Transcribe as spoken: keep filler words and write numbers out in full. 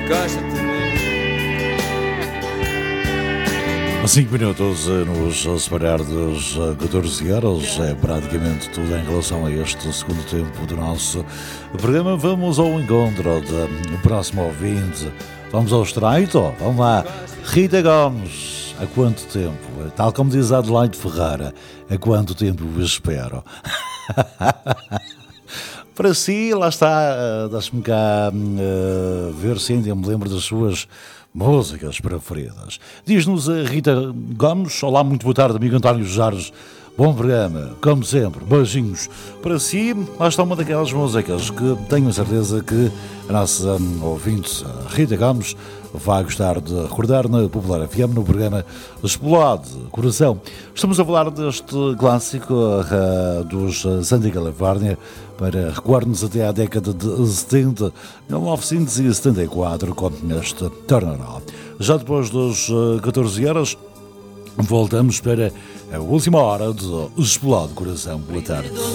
Gosta-te de mim. cinco minutos nos separar dos catorze horas, é praticamente tudo em relação a este segundo tempo do nosso programa. Vamos ao encontro do próximo ouvinte. Vamos ao estreito? Vamos lá. Rita Gomes, há quanto tempo? Tal como diz Adelaide Ferreira, há quanto tempo o espero? Para si, lá está, deixe-me cá uh, ver se ainda me lembro das suas músicas preferidas. Diz-nos a Rita Gomes. Olá, muito boa tarde, amigo António Jorge. Bom programa, como sempre, beijinhos para si. Lá está uma daquelas músicas que tenho certeza que a nossa um, ouvinte, a Rita Gomes, vai gostar de recordar na Popular F M, no programa Explode Coração. Estamos a falar deste clássico uh, dos Santa Califórnia, para recuar-nos até à década de setenta, mil novecentos e setenta e quatro, com este Turnaround. Já depois dos uh, catorze horas, voltamos para a última hora de Explode Coração. Boa tarde.